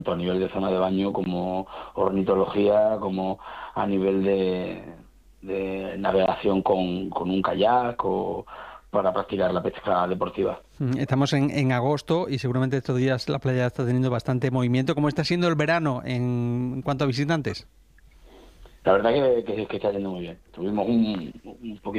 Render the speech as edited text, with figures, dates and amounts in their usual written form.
tanto a nivel de zona de baño como ornitología, como a nivel de navegación con un kayak o para practicar la pesca deportiva. Estamos en agosto y seguramente estos días la playa está teniendo bastante movimiento. ¿Cómo está siendo el verano en cuanto a visitantes? La verdad que está yendo muy bien. Tuvimos un poquito